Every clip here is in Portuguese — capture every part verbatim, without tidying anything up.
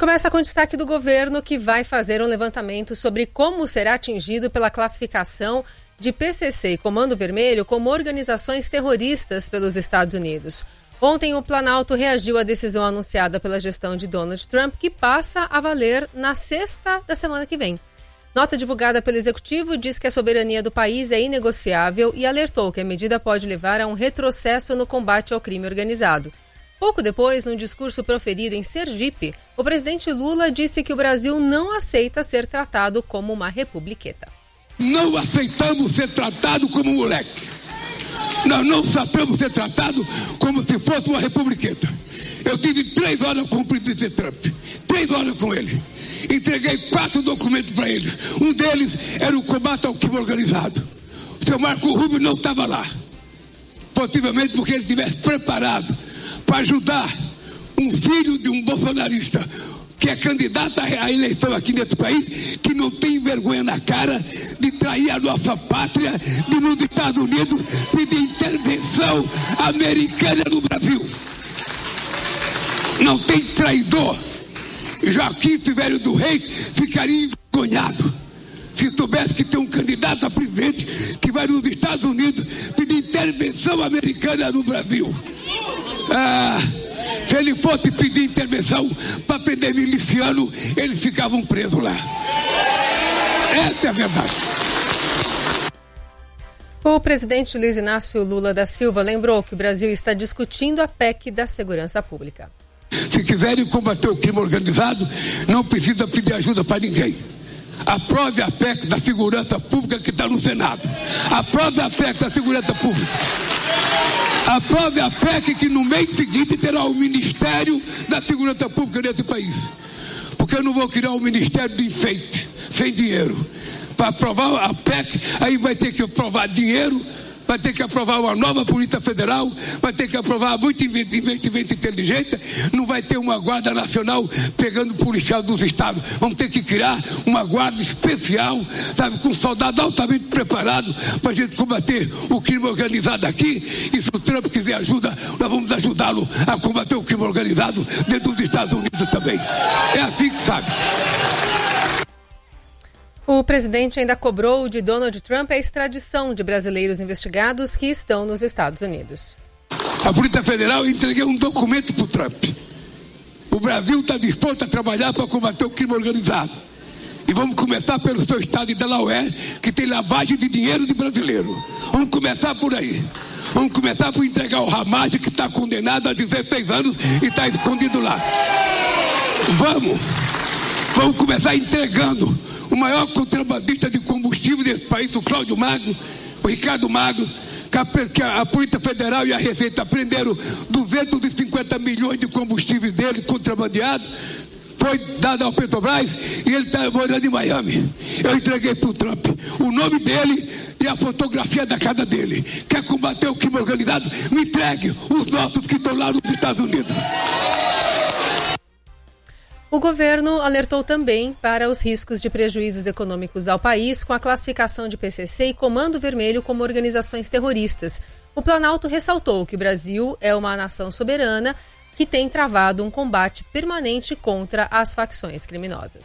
começa com o destaque do governo, que vai fazer um levantamento sobre como será atingido pela classificação de P C C e Comando Vermelho como organizações terroristas pelos Estados Unidos. Ontem, o Planalto reagiu à decisão anunciada pela gestão de Donald Trump, que passa a valer na sexta da semana que vem. Nota divulgada pelo Executivo diz que a soberania do país é inegociável e alertou que a medida pode levar a um retrocesso no combate ao crime organizado. Pouco depois, num discurso proferido em Sergipe, o presidente Lula disse que o Brasil não aceita ser tratado como uma republiqueta. Não aceitamos ser tratado como moleque. Nós não aceitamos ser tratado como se fosse uma republiqueta. Eu tive três horas com o presidente Trump. Três horas com ele. Entreguei quatro documentos para eles. Um deles era o combate ao crime organizado. O seu Marco Rubio não estava lá. Possivelmente porque ele estivesse preparado para ajudar um filho de um bolsonarista que é candidato à eleição aqui nesse país, que não tem vergonha na cara de trair a nossa pátria, de nos Estados Unidos pedir intervenção americana no Brasil. Não tem traidor. Joaquim Silvério do Reis ficaria envergonhado se soubesse que tem um candidato a presidente que vai nos Estados Unidos pedir intervenção americana no Brasil. Ah, se ele fosse pedir intervenção para prender miliciano, eles ficavam presos lá. Essa é a verdade. O presidente Luiz Inácio Lula da Silva lembrou que o Brasil está discutindo a P E C da segurança pública. Se quiserem combater o crime organizado, não precisa pedir ajuda para ninguém. Aprove a P E C da segurança pública que está no Senado. Aprove a P E C da segurança pública. Aprove a P E C que no mês seguinte terá o Ministério da Segurança Pública nesse país. Porque eu não vou criar um Ministério de enfeite, sem dinheiro. Para aprovar a P E C, aí vai ter que aprovar dinheiro, vai ter que aprovar uma nova Polícia Federal, vai ter que aprovar muito investimento inteligente, não vai ter uma Guarda Nacional pegando policial dos estados. Vamos ter que criar uma guarda especial, sabe, com soldados altamente preparados para a gente combater o crime organizado aqui. E se o Trump quiser ajuda, nós vamos ajudá-lo a combater o crime organizado dentro dos Estados Unidos também. É assim que sabe. O presidente ainda cobrou de Donald Trump a extradição de brasileiros investigados que estão nos Estados Unidos. A Polícia Federal entreguei um documento para o Trump. O Brasil está disposto a trabalhar para combater o crime organizado. E vamos começar pelo seu estado de Delaware, que tem lavagem de dinheiro de brasileiro. Vamos começar por aí. Vamos começar por entregar o Ramage, que está condenado a dezesseis anos e está escondido lá. Vamos. Vamos começar entregando o maior contrabandista de combustível desse país, o Cláudio Magno, o Ricardo Magno, que a, a Polícia Federal e a Receita prenderam duzentos e cinquenta milhões de combustíveis dele contrabandeado, foi dado ao Petrobras e ele está morando em Miami. Eu entreguei para o Trump o nome dele e a fotografia da casa dele. Quer combater o crime organizado? Me entregue os nossos que estão lá nos Estados Unidos. O governo alertou também para os riscos de prejuízos econômicos ao país com a classificação de P C C e Comando Vermelho como organizações terroristas. O Planalto ressaltou que o Brasil é uma nação soberana que tem travado um combate permanente contra as facções criminosas.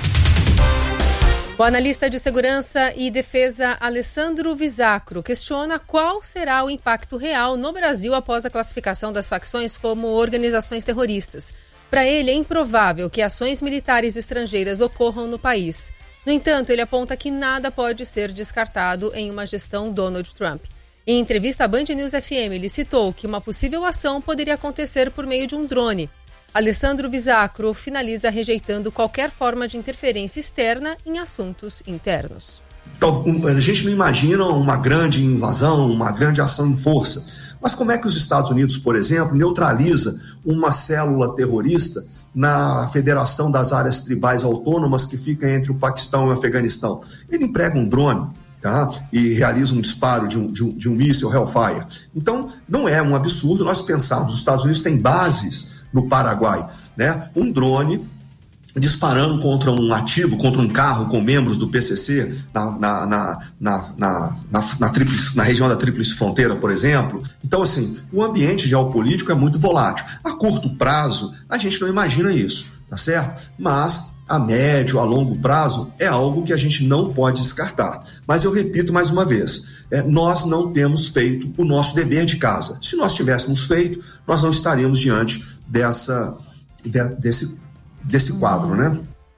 O analista de segurança e defesa Alessandro Visacro questiona qual será o impacto real no Brasil após a classificação das facções como organizações terroristas. Para ele, é improvável que ações militares estrangeiras ocorram no país. No entanto, ele aponta que nada pode ser descartado em uma gestão Donald Trump. Em entrevista à Band News F M, ele citou que uma possível ação poderia acontecer por meio de um drone. Alessandro Visacro finaliza rejeitando qualquer forma de interferência externa em assuntos internos. A gente não imagina uma grande invasão, uma grande ação em força. Mas como é que os Estados Unidos, por exemplo, neutraliza uma célula terrorista na Federação das Áreas Tribais Autônomas que fica entre o Paquistão e o Afeganistão? Ele emprega um drone, tá? E realiza um disparo de um, de um, de um míssil Hellfire. Então, não é um absurdo nós pensarmos, os Estados Unidos têm bases no Paraguai, né? Um drone disparando contra um ativo, contra um carro com membros do P C C na, na, na, na, na, na, na, tríplice, na região da Tríplice Fronteira, por exemplo. Então, assim, o ambiente geopolítico é muito volátil. A curto prazo, a gente não imagina isso. tá certo? Mas a médio, a longo prazo, é algo que a gente não pode descartar. Mas eu repito mais uma vez, é, nós não temos feito o nosso dever de casa. Se nós tivéssemos feito, nós não estaríamos diante dessa, de, desse, desse quadro, né?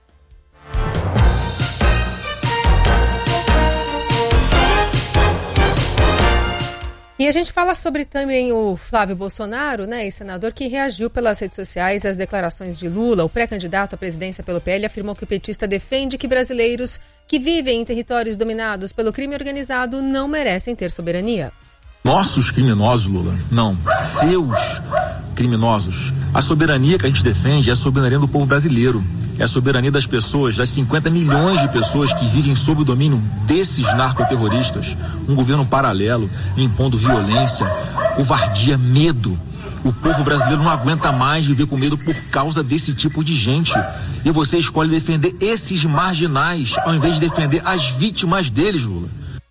E a gente fala sobre também o Flávio Bolsonaro, né, ex-senador, que reagiu pelas redes sociais às declarações de Lula. O pré-candidato à presidência pelo P L afirmou que o petista defende que brasileiros que vivem em territórios dominados pelo crime organizado não merecem ter soberania. Nossos criminosos, Lula, não, seus criminosos. A soberania que a gente defende é a soberania do povo brasileiro. É a soberania das pessoas, das cinquenta milhões de pessoas que vivem sob o domínio desses narcoterroristas. Um governo paralelo, impondo violência, covardia, medo. O povo brasileiro não aguenta mais viver com medo por causa desse tipo de gente. E você escolhe defender esses marginais, ao invés de defender as vítimas deles, Lula.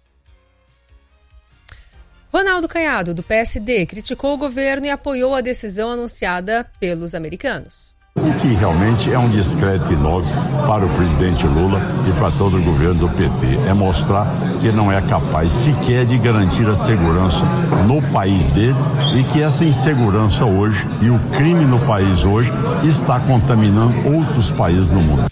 Ronaldo Caiado, do P S D, criticou o governo e apoiou a decisão anunciada pelos americanos. O que realmente é um discreto nome para o presidente Lula e para todo o governo do P T. É mostrar que não é capaz sequer de garantir a segurança no país dele e que essa insegurança hoje e o crime no país hoje está contaminando outros países no mundo.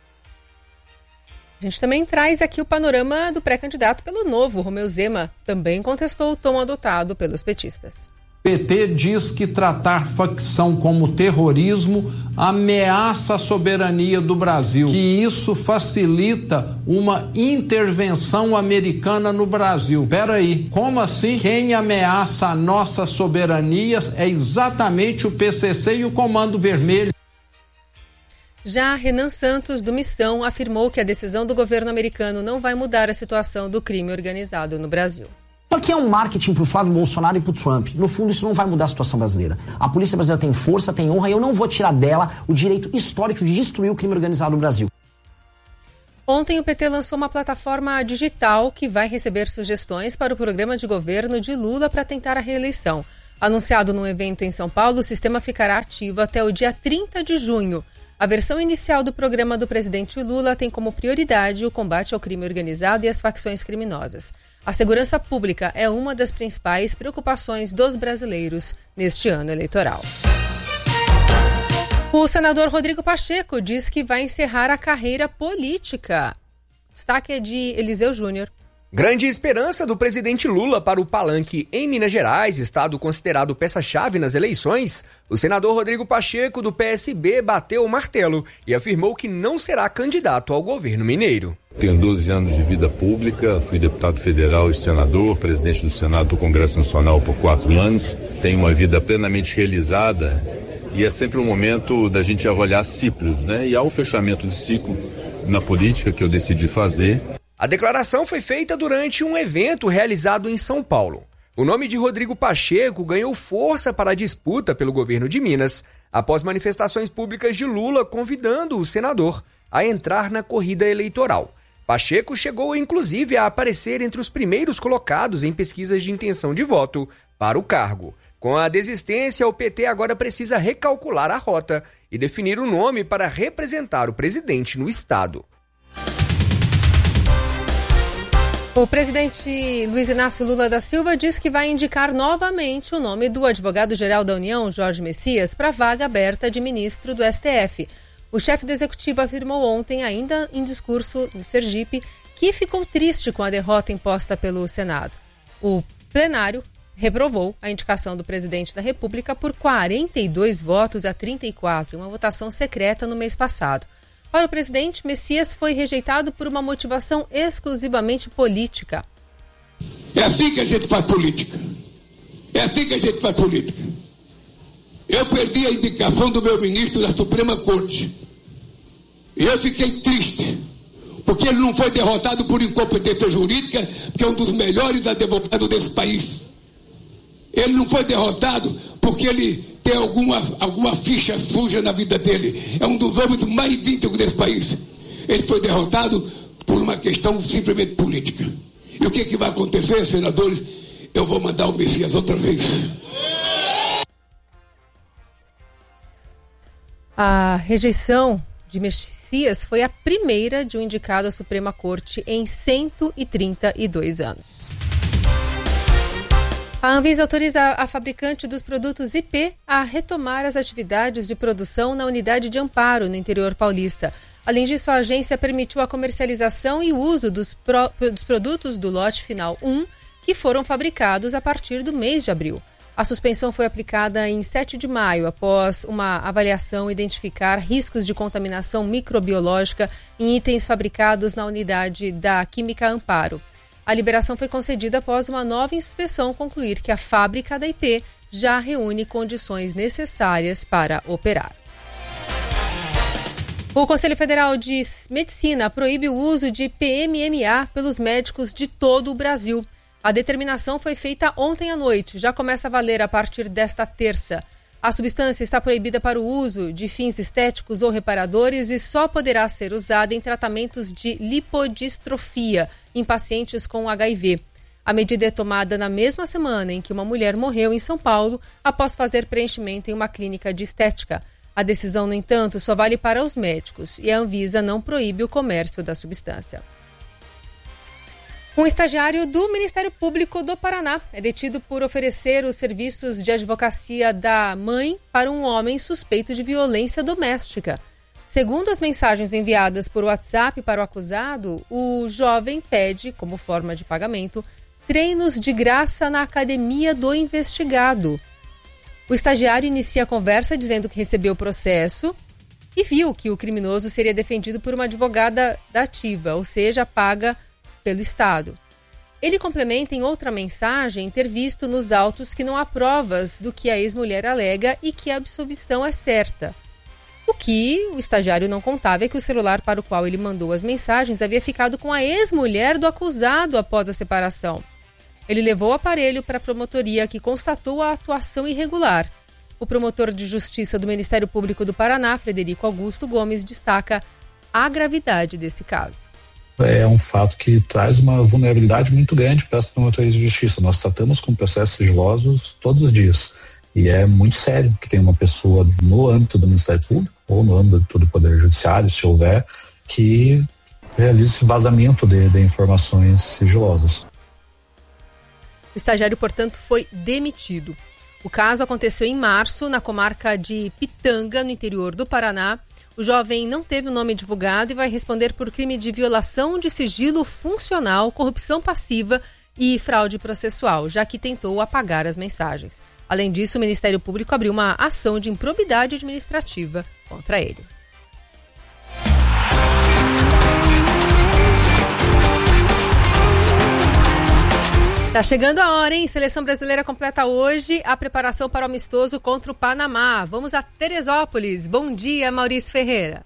A gente também traz aqui o panorama do pré-candidato pelo Novo. Romeu Zema também contestou o tom adotado pelos petistas. O P T diz que tratar facção como terrorismo ameaça a soberania do Brasil, que isso facilita uma intervenção americana no Brasil. Peraí, como assim? Quem ameaça a nossa soberania é exatamente o P C C e o Comando Vermelho. Já Renan Santos, do Missão, afirmou que a decisão do governo americano não vai mudar a situação do crime organizado no Brasil. Isso aqui é um marketing pro Flávio Bolsonaro e pro Trump. No fundo, isso não vai mudar a situação brasileira. A polícia brasileira tem força, tem honra, e eu não vou tirar dela o direito histórico de destruir o crime organizado no Brasil. Ontem o P T lançou uma plataforma digital que vai receber sugestões para o programa de governo de Lula para tentar a reeleição. Anunciado num evento em São Paulo, o sistema ficará ativo até o dia trinta de junho. A versão inicial do programa do presidente Lula tem como prioridade o combate ao crime organizado e às facções criminosas. A segurança pública é uma das principais preocupações dos brasileiros neste ano eleitoral. O senador Rodrigo Pacheco diz que vai encerrar a carreira política. Destaque é de Eliseu Júnior. Grande esperança do presidente Lula para o palanque em Minas Gerais, estado considerado peça-chave nas eleições, o senador Rodrigo Pacheco, do P S B, bateu o martelo e afirmou que não será candidato ao governo mineiro. Tenho doze anos de vida pública, fui deputado federal e senador, presidente do Senado do Congresso Nacional por quatro anos. Tenho uma vida plenamente realizada e é sempre um momento da gente avaliar ciclos, né? E há o fechamento de ciclo na política que eu decidi fazer. A declaração foi feita durante um evento realizado em São Paulo. O nome de Rodrigo Pacheco ganhou força para a disputa pelo governo de Minas, após manifestações públicas de Lula convidando o senador a entrar na corrida eleitoral. Pacheco chegou, inclusive, a aparecer entre os primeiros colocados em pesquisas de intenção de voto para o cargo. Com a desistência, o P T agora precisa recalcular a rota e definir o nome para representar o presidente no estado. O presidente Luiz Inácio Lula da Silva diz que vai indicar novamente o nome do advogado-geral da União, Jorge Messias, para a vaga aberta de ministro do S T F. O chefe do executivo afirmou ontem, ainda em discurso no Sergipe, que ficou triste com a derrota imposta pelo Senado. O plenário reprovou a indicação do presidente da República por quarenta e dois votos a trinta e quatro, em uma votação secreta no mês passado. Para o presidente, Messias foi rejeitado por uma motivação exclusivamente política. É assim que a gente faz política. É assim que a gente faz política. Eu perdi a indicação do meu ministro da Suprema Corte. E eu fiquei triste, porque ele não foi derrotado por incompetência jurídica, que é um dos melhores advogados desse país. Ele não foi derrotado porque ele tem alguma, alguma ficha suja na vida dele. É um dos homens mais íntegros desse país. Ele foi derrotado por uma questão simplesmente política. E o que, que vai acontecer, senadores? Eu vou mandar o Messias outra vez. A rejeição de Messias foi a primeira de um indicado à Suprema Corte em cento e trinta e dois anos. A Anvisa autoriza a fabricante dos produtos I P a retomar as atividades de produção na unidade de Amparo, no interior paulista. Além disso, a agência permitiu a comercialização e uso dos, pro, dos produtos do lote final um, que foram fabricados a partir do mês de abril. A suspensão foi aplicada em sete de maio, após uma avaliação identificar riscos de contaminação microbiológica em itens fabricados na unidade da Química Amparo. A liberação foi concedida após uma nova inspeção concluir que a fábrica da I P já reúne condições necessárias para operar. O Conselho Federal de Medicina proíbe o uso de P M M A pelos médicos de todo o Brasil. A determinação foi feita ontem à noite, já começa a valer a partir desta terça. A substância está proibida para o uso de fins estéticos ou reparadores e só poderá ser usada em tratamentos de lipodistrofia em pacientes com H I V. A medida é tomada na mesma semana em que uma mulher morreu em São Paulo após fazer preenchimento em uma clínica de estética. A decisão, no entanto, só vale para os médicos e a Anvisa não proíbe o comércio da substância. Um estagiário do Ministério Público do Paraná é detido por oferecer os serviços de advocacia da mãe para um homem suspeito de violência doméstica. Segundo as mensagens enviadas por WhatsApp para o acusado, o jovem pede, como forma de pagamento, treinos de graça na academia do investigado. O estagiário inicia a conversa dizendo que recebeu o processo e viu que o criminoso seria defendido por uma advogada da ativa, ou seja, paga pelo Estado. Ele complementa em outra mensagem ter visto nos autos que não há provas do que a ex-mulher alega e que a absolvição é certa. O que o estagiário não contava é que o celular para o qual ele mandou as mensagens havia ficado com a ex-mulher do acusado após a separação. Ele levou o aparelho para a promotoria, que constatou a atuação irregular. O promotor de justiça do Ministério Público do Paraná, Frederico Augusto Gomes, destaca a gravidade desse caso. É um fato que traz uma vulnerabilidade muito grande para as promotorias de justiça. Nós tratamos com processos sigilosos todos os dias. E é muito sério que tem uma pessoa no âmbito do Ministério Público ou no âmbito do Poder Judiciário, se houver, que realize esse vazamento de, de informações sigilosas. O estagiário, portanto, foi demitido. O caso aconteceu em março, na comarca de Pitanga, no interior do Paraná. O jovem não teve o nome divulgado e vai responder por crime de violação de sigilo funcional, corrupção passiva e fraude processual, já que tentou apagar as mensagens. Além disso, o Ministério Público abriu uma ação de improbidade administrativa contra ele. Tá chegando a hora, hein? Seleção brasileira completa hoje a preparação para o amistoso contra o Panamá. Vamos a Teresópolis. Bom dia, Maurício Ferreira.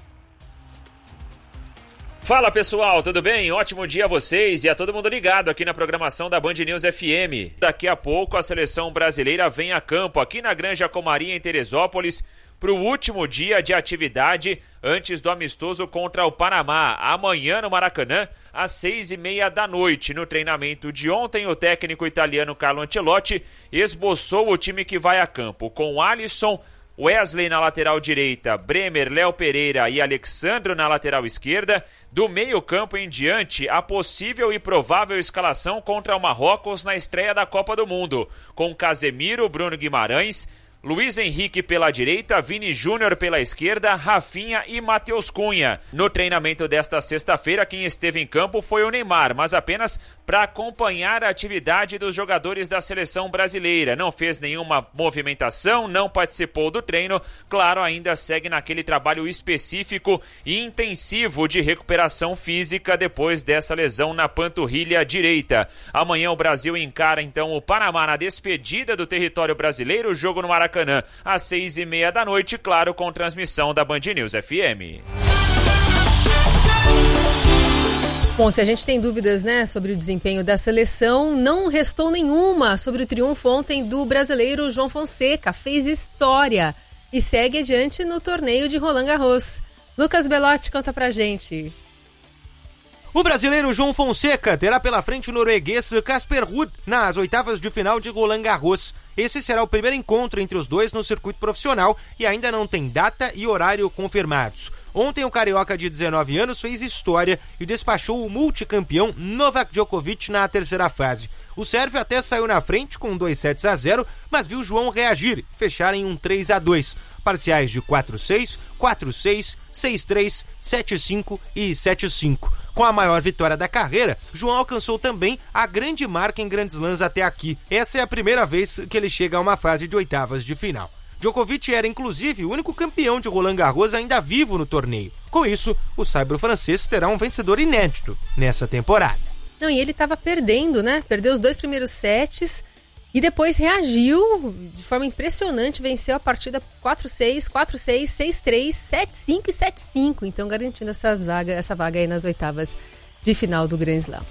Fala, pessoal, tudo bem? Ótimo dia a vocês e a todo mundo ligado aqui na programação da Band News F M. Daqui a pouco a seleção brasileira vem a campo aqui na Granja Comaria, em Teresópolis, para o último dia de atividade antes do amistoso contra o Panamá. Amanhã no Maracanã, às seis e meia da noite. No treinamento de ontem, o técnico italiano Carlo Ancelotti esboçou o time que vai a campo, com Alisson, Wesley na lateral direita, Bremer, Léo Pereira e Alexandro na lateral esquerda. Do meio campo em diante, a possível e provável escalação contra o Marrocos na estreia da Copa do Mundo, com Casemiro, Bruno Guimarães, Luiz Henrique pela direita, Vini Júnior pela esquerda, Rafinha e Matheus Cunha. No treinamento desta sexta-feira, quem esteve em campo foi o Neymar, mas apenas para acompanhar a atividade dos jogadores da seleção brasileira. Não fez nenhuma movimentação, não participou do treino. Claro, ainda segue naquele trabalho específico e intensivo de recuperação física depois dessa lesão na panturrilha direita. Amanhã o Brasil encara então o Panamá na despedida do território brasileiro. O jogo no Maracanã às seis e meia da noite, claro, com transmissão da Band News F M. Bom, se a gente tem dúvidas, né, sobre o desempenho da seleção, não restou nenhuma sobre o triunfo ontem do brasileiro João Fonseca. Fez história e segue adiante no torneio de Roland Garros. Lucas Belotti, conta pra gente. O brasileiro João Fonseca terá pela frente o norueguês Casper Ruud nas oitavas de final de Roland Garros. Esse será o primeiro encontro entre os dois no circuito profissional e ainda não tem data e horário confirmados. Ontem o carioca de dezenove anos fez história e despachou o multicampeão Novak Djokovic na terceira fase. O sérvio até saiu na frente com dois sets a zero, mas viu João reagir e fechar em um três a dois. Parciais de quatro a seis, quatro a seis, seis a três, sete a cinco e sete a cinco. Com a maior vitória da carreira, João alcançou também a grande marca em Grand Slams até aqui. Essa é a primeira vez que ele chega a uma fase de oitavas de final. Djokovic era, inclusive, o único campeão de Roland Garros ainda vivo no torneio. Com isso, o saibro-francês terá um vencedor inédito nessa temporada. Não, e ele estava perdendo, né? Perdeu os dois primeiros sets e depois reagiu de forma impressionante, venceu a partida quatro a seis, quatro a seis, seis a três, sete a cinco e sete a cinco. Então, garantindo essas vagas, essa vaga aí nas oitavas de final do Grand Slam.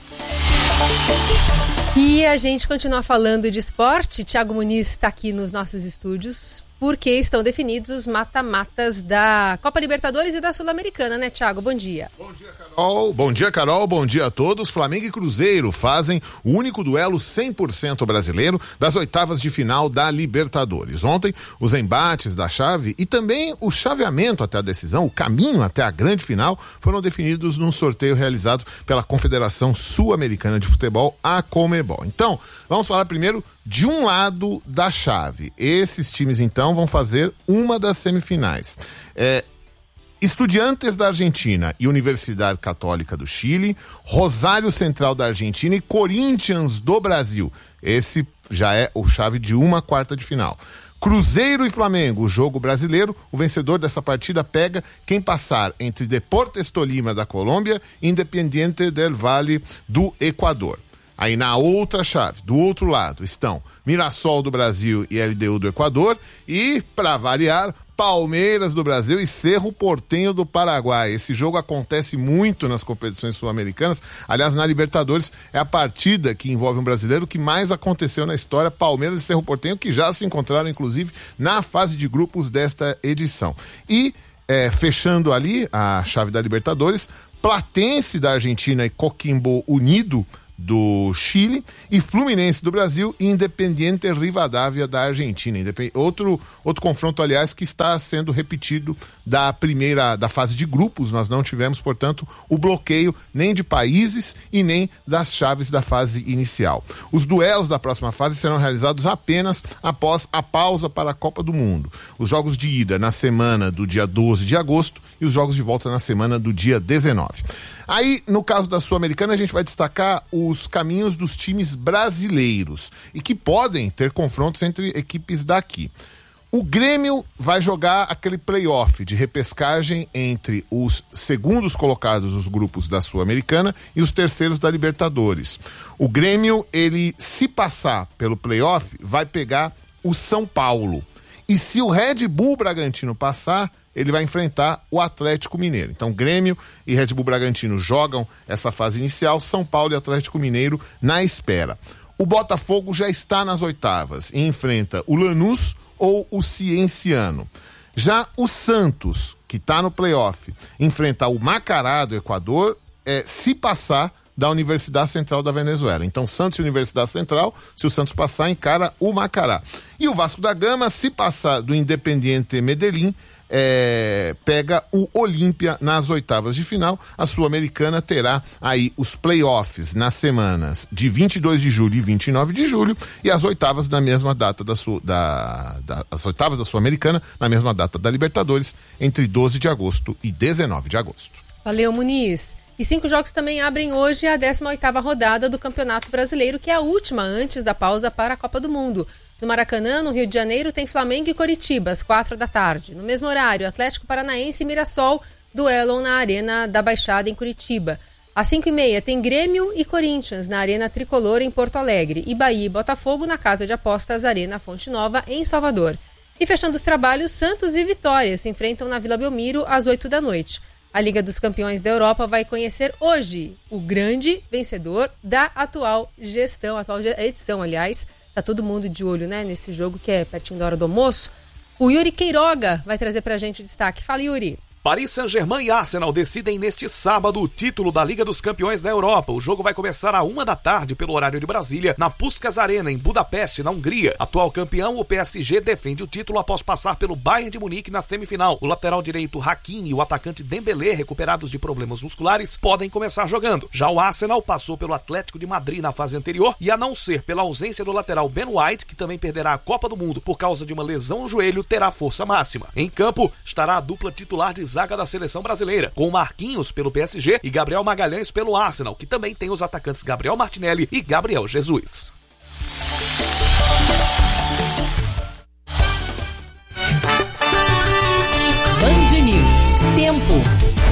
E a gente continua falando de esporte. Thiago Muniz está aqui nos nossos estúdios porque estão definidos os mata-matas da Copa Libertadores e da Sul-Americana, né, Thiago? Bom dia. Bom dia, Carol. Bom dia, Carol. Bom dia a todos. Flamengo e Cruzeiro fazem o único duelo cem por cento brasileiro das oitavas de final da Libertadores. Ontem, os embates da chave e também o chaveamento até a decisão, o caminho até a grande final, foram definidos num sorteio realizado pela Confederação Sul-Americana de Futebol, a Conmebol. Então, vamos falar primeiro de um lado da chave. Esses times, então, vão fazer uma das semifinais. É, Estudiantes da Argentina e Universidade Católica do Chile, Rosário Central da Argentina e Corinthians do Brasil. Esse já é o chave de uma quarta de final. Cruzeiro e Flamengo, o jogo brasileiro, o vencedor dessa partida pega quem passar entre Deportes Tolima da Colômbia e Independiente del Valle do Equador. Aí na outra chave, do outro lado, estão Mirassol do Brasil e L D U do Equador e, para variar, Palmeiras do Brasil e Cerro Porteño do Paraguai. Esse jogo acontece muito nas competições sul-americanas. Aliás, na Libertadores é a partida que envolve um brasileiro que mais aconteceu na história. Palmeiras e Cerro Porteño, que já se encontraram, inclusive, na fase de grupos desta edição. E, é, fechando ali a chave da Libertadores, Platense da Argentina e Coquimbo Unido do Chile e Fluminense do Brasil e Independiente Rivadavia da Argentina. Outro, outro confronto, aliás, que está sendo repetido da primeira, da fase de grupos. Nós não tivemos, portanto, o bloqueio nem de países e nem das chaves da fase inicial. Os duelos da próxima fase serão realizados apenas após a pausa para a Copa do Mundo. Os jogos de ida na semana do dia doze de agosto e os jogos de volta na semana do dia dezenove. Aí, no caso da Sul-Americana, a gente vai destacar os caminhos dos times brasileiros e que podem ter confrontos entre equipes daqui. O Grêmio vai jogar aquele play-off de repescagem entre os segundos colocados dos grupos da Sul-Americana e os terceiros da Libertadores. O Grêmio, ele, se passar pelo play-off, vai pegar o São Paulo. E se o Red Bull Bragantino passar, ele vai enfrentar o Atlético Mineiro. Então, Grêmio e Red Bull Bragantino jogam essa fase inicial, São Paulo e Atlético Mineiro na espera. O Botafogo já está nas oitavas e enfrenta o Lanús ou o Cienciano. Já o Santos, que está no playoff, enfrenta o Macará do Equador, é, se passar da Universidade Central da Venezuela. Então, Santos e Universidade Central, se o Santos passar, encara o Macará. E o Vasco da Gama, se passar do Independiente Medellín, É, pega o Olímpia nas oitavas de final. A Sul-Americana terá aí os playoffs nas semanas de vinte e dois de julho e vinte e nove de julho e as oitavas na mesma data da, Sul, da, da as oitavas da Sul-Americana na mesma data da Libertadores, entre doze de agosto e dezenove de agosto. Valeu, Muniz. E cinco jogos também abrem hoje a décima oitava rodada do Campeonato Brasileiro, que é a última antes da pausa para a Copa do Mundo. No Maracanã, no Rio de Janeiro, tem Flamengo e Coritiba, às quatro da tarde. No mesmo horário, Atlético Paranaense e Mirassol duelam na Arena da Baixada, em Curitiba. Às cinco e meia, tem Grêmio e Corinthians, na Arena Tricolor, em Porto Alegre. E Bahia e Botafogo, na Casa de Apostas Arena Fonte Nova, em Salvador. E fechando os trabalhos, Santos e Vitória se enfrentam na Vila Belmiro, às oito da noite. A Liga dos Campeões da Europa vai conhecer hoje o grande vencedor da atual gestão, atual edição, aliás. Tá todo mundo de olho, né, nesse jogo que é pertinho da hora do almoço. O Yuri Queiroga vai trazer pra gente o destaque. Fala, Yuri. Paris Saint-Germain e Arsenal decidem neste sábado o título da Liga dos Campeões da Europa. O jogo vai começar à uma da tarde pelo horário de Brasília, na Puskás Arena, em Budapeste, na Hungria. Atual campeão, o P S G defende o título após passar pelo Bayern de Munique na semifinal. O lateral direito Hakimi e o atacante Dembélé, recuperados de problemas musculares, podem começar jogando. Já o Arsenal passou pelo Atlético de Madrid na fase anterior e, a não ser pela ausência do lateral Ben White, que também perderá a Copa do Mundo por causa de uma lesão no joelho, terá força máxima. Em campo estará a dupla titular de zaga da seleção brasileira, com Marquinhos pelo P S G e Gabriel Magalhães pelo Arsenal, que também tem os atacantes Gabriel Martinelli e Gabriel Jesus. Band News. Tempo.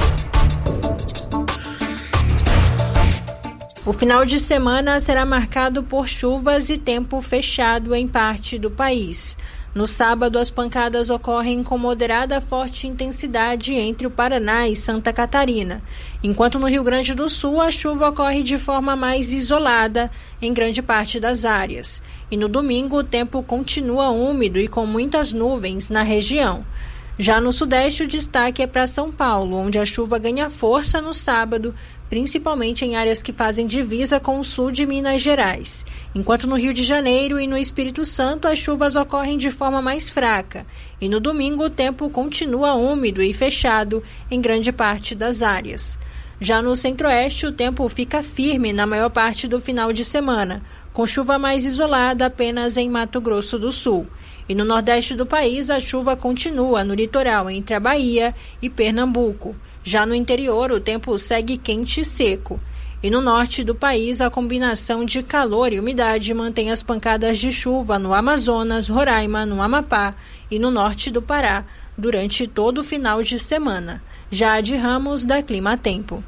O final de semana será marcado por chuvas e tempo fechado em parte do país. No sábado, as pancadas ocorrem com moderada a forte intensidade entre o Paraná e Santa Catarina, enquanto no Rio Grande do Sul a chuva ocorre de forma mais isolada em grande parte das áreas. E no domingo o tempo continua úmido e com muitas nuvens na região. Já no Sudeste, o destaque é para São Paulo, onde a chuva ganha força no sábado, principalmente em áreas que fazem divisa com o sul de Minas Gerais. Enquanto no Rio de Janeiro e no Espírito Santo as chuvas ocorrem de forma mais fraca. E no domingo o tempo continua úmido e fechado em grande parte das áreas. Já no Centro-Oeste o tempo fica firme na maior parte do final de semana, com chuva mais isolada apenas em Mato Grosso do Sul. E no Nordeste do país a chuva continua no litoral entre a Bahia e Pernambuco. Já no interior, o tempo segue quente e seco. E no norte do país, a combinação de calor e umidade mantém as pancadas de chuva no Amazonas, Roraima, no Amapá e no norte do Pará durante todo o final de semana. Jade Ramos, da Clima Tempo.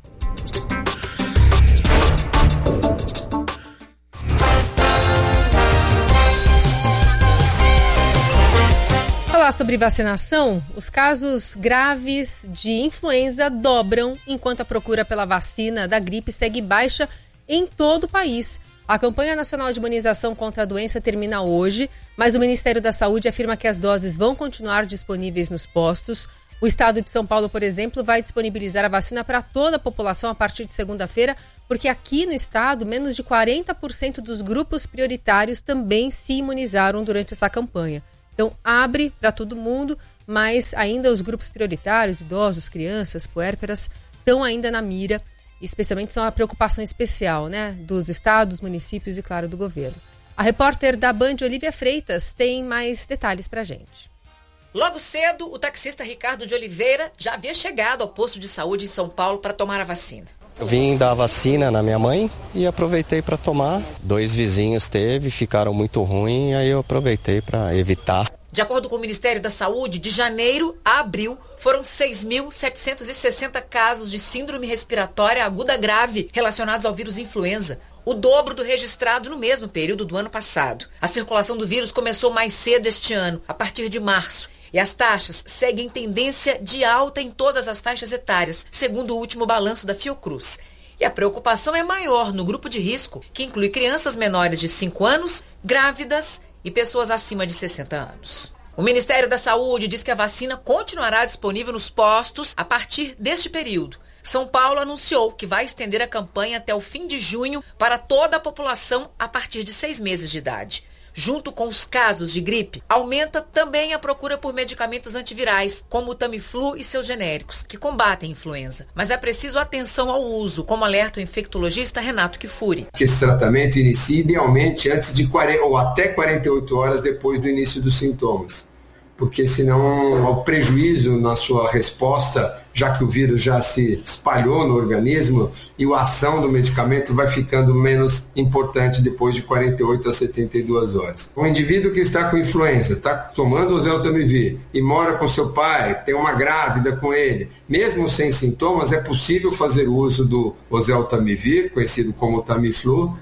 Falar sobre vacinação, os casos graves de influenza dobram enquanto a procura pela vacina da gripe segue baixa em todo o país. A campanha nacional de imunização contra a doença termina hoje, mas o Ministério da Saúde afirma que as doses vão continuar disponíveis nos postos. O estado de São Paulo, por exemplo, vai disponibilizar a vacina para toda a população a partir de segunda-feira, porque aqui no estado, menos de quarenta por cento dos grupos prioritários também se imunizaram durante essa campanha. Então, abre para todo mundo, mas ainda os grupos prioritários, idosos, crianças, puérperas, estão ainda na mira, especialmente são a preocupação especial, né, dos estados, municípios e, claro, do governo. A repórter da Band, Olivia Freitas, tem mais detalhes para a gente. Logo cedo, o taxista Ricardo de Oliveira já havia chegado ao posto de saúde em São Paulo para tomar a vacina. Eu vim dar vacina na minha mãe e aproveitei para tomar. Dois vizinhos teve, ficaram muito ruins, aí eu aproveitei para evitar. De acordo com o Ministério da Saúde, de janeiro a abril foram seis mil setecentos e sessenta casos de síndrome respiratória aguda grave relacionados ao vírus influenza, o dobro do registrado no mesmo período do ano passado. A circulação do vírus começou mais cedo este ano, a partir de março. E as taxas seguem tendência de alta em todas as faixas etárias, segundo o último balanço da Fiocruz. E a preocupação é maior no grupo de risco, que inclui crianças menores de cinco anos, grávidas e pessoas acima de sessenta anos. O Ministério da Saúde diz que a vacina continuará disponível nos postos a partir deste período. São Paulo anunciou que vai estender a campanha até o fim de junho para toda a população a partir de seis meses de idade. Junto com os casos de gripe, aumenta também a procura por medicamentos antivirais, como o Tamiflu e seus genéricos, que combatem a influenza. Mas é preciso atenção ao uso, como alerta o infectologista Renato Kifuri. Que esse tratamento inicie idealmente antes de quarenta ou até quarenta e oito horas depois do início dos sintomas. Porque senão há prejuízo na sua resposta, já que o vírus já se espalhou no organismo e a ação do medicamento vai ficando menos importante depois de quarenta e oito a setenta e duas horas. O indivíduo que está com influenza, está tomando oseltamivir e mora com seu pai, tem uma grávida com ele, mesmo sem sintomas, é possível fazer uso do oseltamivir, conhecido como Tamiflu,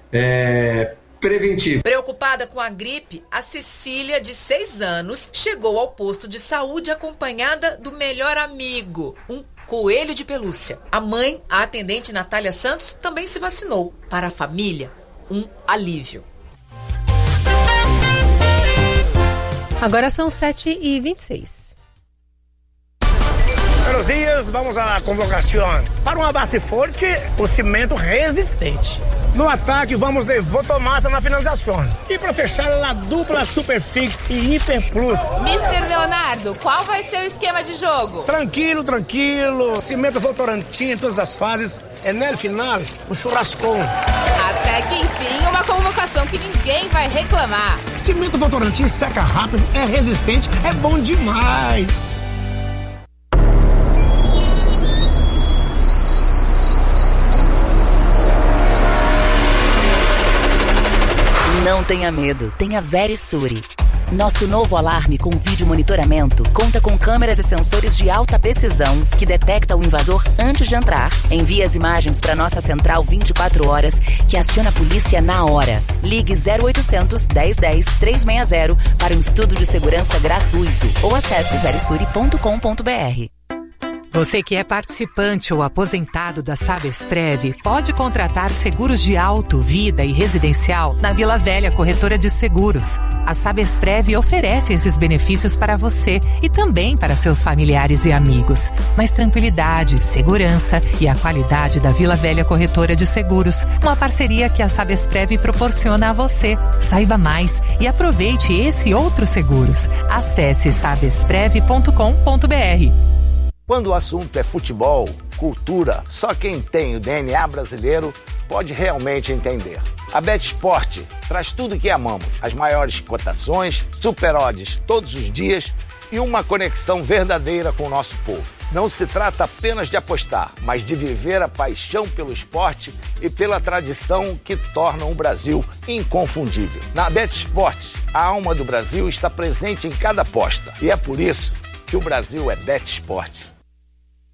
é, preventivo. Preocupada com a gripe, a Cecília, de seis anos, chegou ao posto de saúde acompanhada do melhor amigo, um coelho de pelúcia. A mãe, a atendente Natália Santos, também se vacinou. Para a família, um alívio. Agora são sete e vinte e seis. Buenos dias, vamos à convocação. Para uma base forte, o cimento resistente. No ataque, vamos de Votomassa na finalização. E para fechar, a dupla Superfix e Hiper Plus. mister Leonardo, qual vai ser o esquema de jogo? Tranquilo, tranquilo. Cimento Votorantim em todas as fases. É no final, o churrascão. Até que enfim, uma convocação que ninguém vai reclamar. Cimento Votorantim seca rápido, é resistente, é bom demais. Não tenha medo, tenha Verisure. Nosso novo alarme com vídeo monitoramento conta com câmeras e sensores de alta precisão que detecta o invasor antes de entrar, envia as imagens para nossa central vinte e quatro horas, que aciona a polícia na hora. Ligue zero oitocentos, dez dez, trezentos e sessenta para um estudo de segurança gratuito ou acesse verisure ponto com ponto br. Você que é participante ou aposentado da Sabesprev pode contratar seguros de auto, vida e residencial na Vila Velha Corretora de Seguros. A Sabesprev oferece esses benefícios para você e também para seus familiares e amigos. Mas tranquilidade, segurança e a qualidade da Vila Velha Corretora de Seguros. Uma parceria que a Sabesprev proporciona a você. Saiba mais e aproveite esse e outros seguros. Acesse sabesprev ponto com ponto br. Quando o assunto é futebol, cultura, só quem tem o D N A brasileiro pode realmente entender. A BetSport traz tudo que amamos, as maiores cotações, super odds todos os dias e uma conexão verdadeira com o nosso povo. Não se trata apenas de apostar, mas de viver a paixão pelo esporte e pela tradição que tornam o Brasil inconfundível. Na BetSport, a alma do Brasil está presente em cada aposta e é por isso que o Brasil é BetSport.